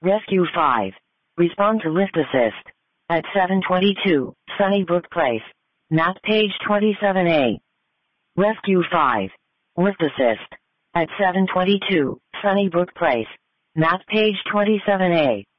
Rescue 5. Respond to lift assist. At 722, Sunnybrook Place. Map page 27A. Rescue 5. Lift assist. At 722, Sunnybrook Place. Map page 27A.